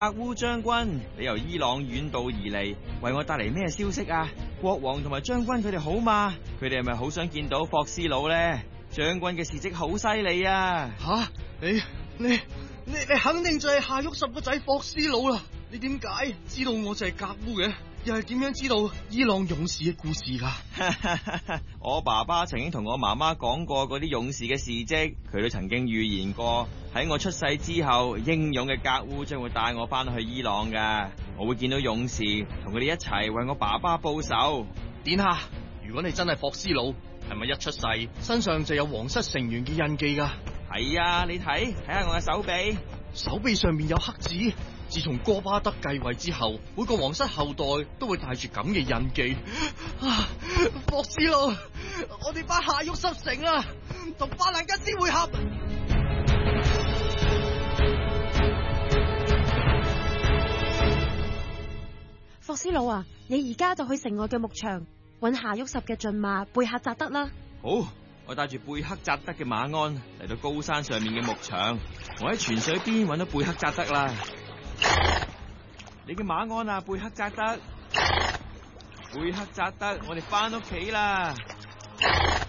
格烏將軍，你由伊朗遠道而嚟，為我帶嚟咩消息啊？國王同埋將軍佢哋好嘛？佢哋係咪好想見到霍斯佬呢？將軍嘅事跡好犀利啊！ 吓，你肯定就係夏沃什個仔霍斯佬啦？你點解知道我就係格烏嘅？又係點樣知道伊朗勇士嘅故事噶？ 我爸爸曾經同我媽媽講過嗰啲勇士嘅事跡，佢都曾經預言過喺我出世之後，英勇嘅格烏將會帶我翻去伊朗噶。我會見到勇士，同佢哋一齊為我爸爸報仇。 殿下，如果你真係霍斯佬，係咪一出世身上就有皇室成員嘅印記噶？ 係啊，你睇下我嘅手臂， 手臂上面有黑字。自從哥巴德繼位之後，每個皇室後代都會帶住咁嘅印記。霍斯佬，我哋翻夏沃什城啦，同法蘭吉斯會合。 霍斯佬啊，你而家就去城外嘅牧場揾夏沃什嘅駿馬貝克扎德啦。 好，我帶住貝克扎德嘅馬鞍嚟到高山上面嘅牧場，我喺泉水邊揾到貝克扎德啦。你嘅馬鞍啊，貝克扎德，貝克扎德，我哋翻屋企啦。